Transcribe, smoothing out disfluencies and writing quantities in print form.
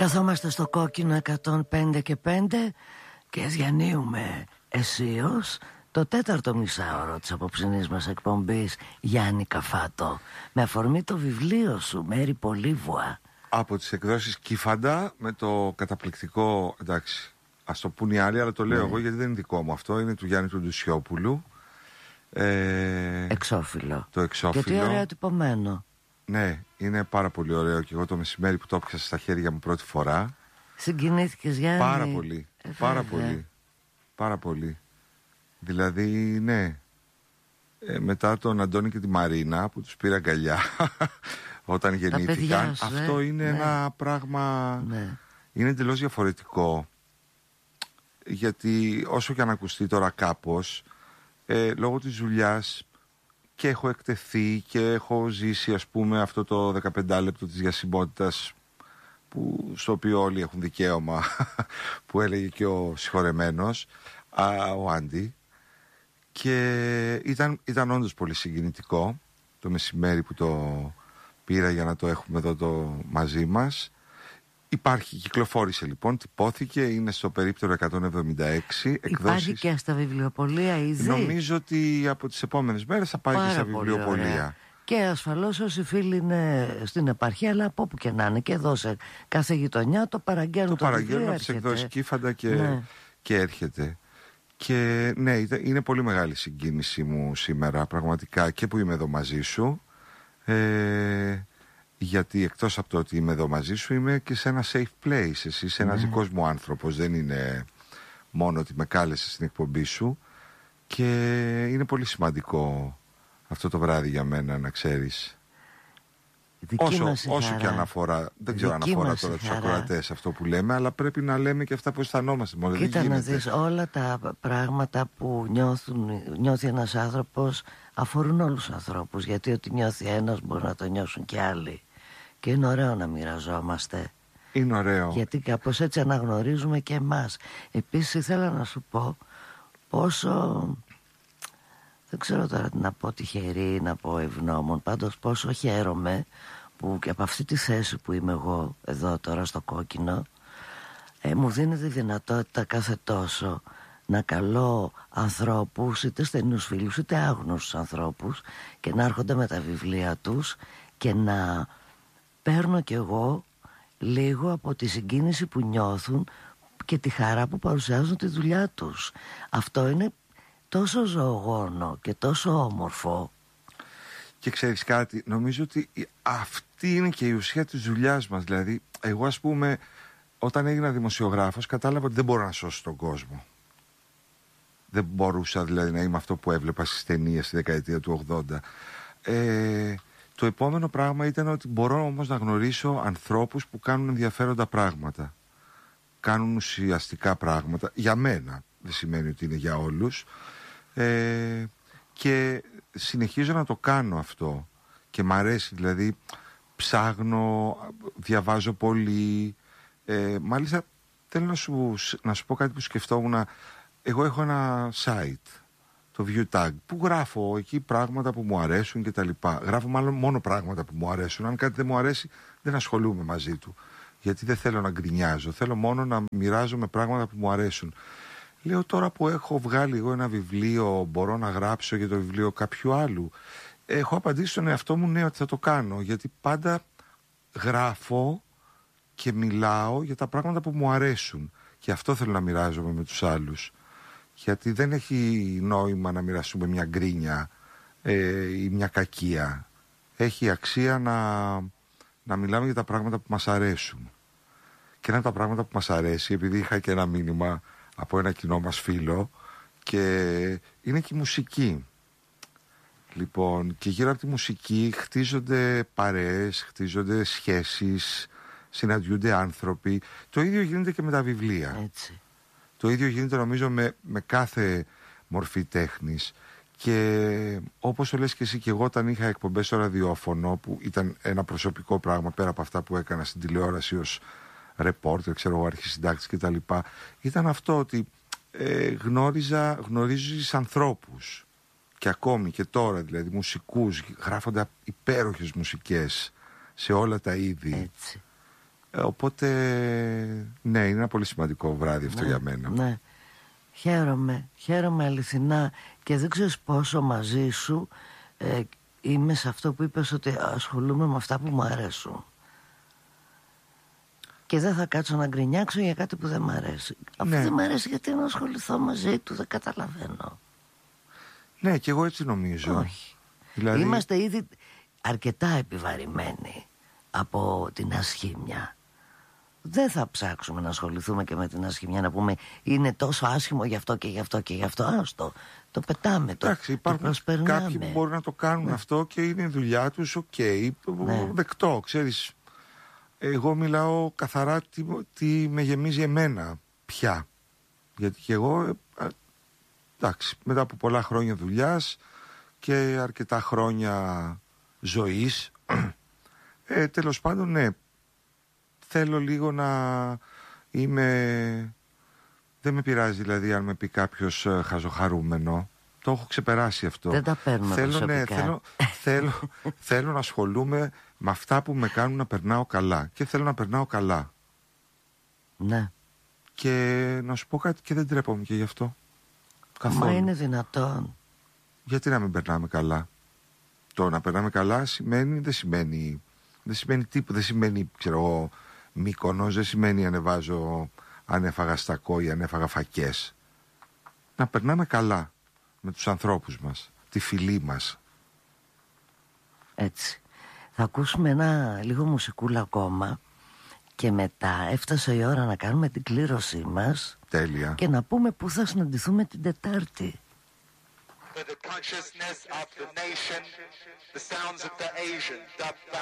Καθόμαστε στο κόκκινο 105 και 5 και διανύουμε αισίως το τέταρτο μισάωρο της απόψινής μας εκπομπής, Γιάννη Καφάτο, με αφορμή το βιβλίο σου Μέρη Πολύβουα, από τις εκδόσεις Κύφαντα, με το καταπληκτικό, εντάξει, ας το πούν οι άλλοι, αλλά το λέω εγώ γιατί δεν είναι δικό μου αυτό, είναι του Γιάννη του Ντουσιόπουλου. Εξώφυλλο. Το εξώφυλλο. Και τι ωραίο τυπωμένο. Ναι, είναι πάρα πολύ ωραίο και εγώ το μεσημέρι που το έπιασα στα χέρια μου πρώτη φορά. Συγκινήθηκες, Γιάννη? Πάρα πολύ, πάρα πολύ. Δηλαδή, ναι, μετά τον Αντώνη και τη Μαρίνα που τους πήρα αγκαλιά όταν γεννήθηκαν, αυτό είναι ένα πράγμα, είναι εντελώς διαφορετικό. Γιατί όσο και αν ακουστεί τώρα κάπως, λόγω της δουλειάς, και έχω εκτεθεί και έχω ζήσει, ας πούμε, αυτό το 15 λεπτό της διασημότητας στο οποίο όλοι έχουν δικαίωμα που έλεγε και ο συγχωρεμένος, ο Άντι, και ήταν όντως πολύ συγκινητικό το μεσημέρι που το πήρα για να το έχουμε εδώ μαζί μας. Κυκλοφόρησε λοιπόν, τυπώθηκε, είναι στο περίπτερο 176. Υπάρχει και στα βιβλιοπωλεία ήδη. Νομίζω ότι από τις επόμενες μέρες θα πάει και στα βιβλιοπωλεία. Ωραία. Και ασφαλώς όσοι φίλοι είναι στην επαρχία, αλλά από όπου και να είναι, και εδώ σε κάθε γειτονιά το παραγγέλνουν. Το παραγγέλνουν από τις εκδόσεις Κύφαντα και έρχεται. Και ναι, είναι πολύ μεγάλη συγκίνηση μου σήμερα, πραγματικά, και που είμαι εδώ μαζί σου. Γιατί εκτός από το ότι είμαι εδώ μαζί σου, είμαι και σε ένα safe place. Εσύ είσαι ένας δικός μου άνθρωπος. Δεν είναι μόνο ότι με κάλεσες στην εκπομπή σου. Και είναι πολύ σημαντικό αυτό το βράδυ για μένα, να ξέρεις. Όσο και αναφορά, δεν ξέρω αν αφορά τώρα τους ακροατές αυτό που λέμε, αλλά πρέπει να λέμε και αυτά που αισθανόμαστε. Κοίτα να δεις, όλα τα πράγματα που νιώθει ένας άνθρωπος αφορούν όλους τους ανθρώπους. Γιατί ό,τι νιώθει ένας μπορεί να το νιώσουν και άλλοι. Και είναι ωραίο να μοιραζόμαστε. Είναι ωραίο. Γιατί κάπως έτσι αναγνωρίζουμε και εμάς. Επίσης ήθελα να σου πω πόσο, δεν ξέρω τώρα τι να πω, τυχερή, να πω ευγνώμων, πάντως πόσο χαίρομαι που και από αυτή τη θέση που είμαι εγώ εδώ τώρα στο κόκκινο, μου δίνεται η δυνατότητα κάθε τόσο να καλώ ανθρώπους, είτε στενούς φίλους είτε άγνωστους ανθρώπους, και να έρχονται με τα βιβλία τους και να παίρνω κι εγώ λίγο από τη συγκίνηση που νιώθουν και τη χαρά που παρουσιάζουν τη δουλειά τους. Αυτό είναι τόσο ζωογόνο και τόσο όμορφο. Και ξέρεις κάτι, νομίζω ότι αυτή είναι και η ουσία της δουλειάς μας. Δηλαδή, εγώ, ας πούμε, όταν έγινα δημοσιογράφος, κατάλαβα ότι δεν μπορώ να σώσω τον κόσμο. Δεν μπορούσα δηλαδή να είμαι αυτό που έβλεπα στις ταινίες στη δεκαετία του 80. Το επόμενο πράγμα ήταν ότι μπορώ όμως να γνωρίσω ανθρώπους που κάνουν ενδιαφέροντα πράγματα. Κάνουν ουσιαστικά πράγματα. Για μένα, δεν σημαίνει ότι είναι για όλους. Και συνεχίζω να το κάνω αυτό. Και μ' αρέσει, δηλαδή ψάχνω, διαβάζω πολύ. Μάλιστα θέλω να σου πω κάτι που σκεφτόμουν. Εγώ έχω ένα site, το ViewTag, που γράφω εκεί πράγματα που μου αρέσουν και τα λοιπά. Γράφω μάλλον μόνο πράγματα που μου αρέσουν. Αν κάτι δεν μου αρέσει, δεν ασχολούμαι μαζί του. Γιατί δεν θέλω να γκρινιάζω. Θέλω μόνο να μοιράζομαι πράγματα που μου αρέσουν. Λέω, τώρα που έχω βγάλει εγώ ένα βιβλίο, μπορώ να γράψω για το βιβλίο κάποιου άλλου? Έχω απαντήσει στον εαυτό μου, ναι, ότι θα το κάνω. Γιατί πάντα γράφω και μιλάω για τα πράγματα που μου αρέσουν. Και αυτό θέλω να μοιράζομαι με τους άλλους. Γιατί δεν έχει νόημα να μοιραστούμε μια γκρίνια ή μια κακία. Έχει αξία να μιλάμε για τα πράγματα που μας αρέσουν. Και ένα από τα πράγματα που μας αρέσει, επειδή είχα και ένα μήνυμα από ένα κοινό μας φίλο, και είναι και η μουσική. Λοιπόν, και γύρω από τη μουσική χτίζονται παρέες, χτίζονται σχέσεις, συναντιούνται άνθρωποι. Το ίδιο γίνεται και με τα βιβλία. Έτσι. Το ίδιο γίνεται, νομίζω, με κάθε μορφή τέχνης. Και όπως το λες και εσύ, και εγώ όταν είχα εκπομπές στο ραδιόφωνο, που ήταν ένα προσωπικό πράγμα πέρα από αυτά που έκανα στην τηλεόραση ως ρεπόρτερ, ξέρω εγώ, αρχισυντάκτης κτλ., ήταν αυτό ότι γνωρίζεις ανθρώπους. Και ακόμη και τώρα, δηλαδή μουσικούς, γράφονται υπέροχες μουσικές σε όλα τα είδη. Έτσι. Οπότε, ναι, είναι ένα πολύ σημαντικό βράδυ αυτό για μένα. Ναι, χαίρομαι αληθινά και δεν ξέρεις πόσο μαζί σου είμαι σε αυτό που είπες, ότι ασχολούμαι με αυτά που μου αρέσουν. Και δεν θα κάτσω να γκρινιάξω για κάτι που δεν μ' αρέσει. Αφού δεν μ' αρέσει, γιατί να ασχοληθώ μαζί του, δεν καταλαβαίνω. Ναι, και εγώ έτσι νομίζω. Όχι. Δηλαδή... Είμαστε ήδη αρκετά επιβαρημένοι από την ασχήμια. Δεν θα ψάξουμε να ασχοληθούμε και με την ασχήμια, να πούμε είναι τόσο άσχημο γι' αυτό και γι' αυτό και γι' αυτό. Άστο, το πετάμε, εντάξει, το προσπερνάμε. Κάποιοι που μπορούν να το κάνουν αυτό και είναι η δουλειά τους, δεκτό, ξέρεις. Εγώ μιλάω καθαρά τι με γεμίζει εμένα πια. Γιατί και εγώ, εντάξει, μετά από πολλά χρόνια δουλειάς και αρκετά χρόνια ζωής, τέλος πάντων, ναι, θέλω λίγο να είμαι... Δεν με πειράζει δηλαδή αν με πει κάποιος χαζοχαρούμενο. Το έχω ξεπεράσει αυτό. Δεν τα παίρνουμε προσωπικά. Θέλω να ασχολούμαι με αυτά που με κάνουν να περνάω καλά. Και θέλω να περνάω καλά. Ναι. Και να σου πω κάτι, και δεν τρέπομαι και γι' αυτό. Καθόλου. Μα είναι δυνατόν. Γιατί να μην περνάμε καλά? Το να περνάμε καλά δεν σημαίνει τίποτα. Δεν σημαίνει, ξέρω εγώ, Μύκονος, δεν σημαίνει αν έφαγα στακό ή αν έφαγα φακές. Να περνάμε καλά με τους ανθρώπους μας, τη φιλή μας. Έτσι. Θα ακούσουμε ένα λίγο μουσικούλα ακόμα και μετά έφτασε η ώρα να κάνουμε την κλήρωσή μας. Τέλεια. Και να πούμε πού θα συναντηθούμε την Τετάρτη. For the consciousness of the nation, the sounds of the Asian,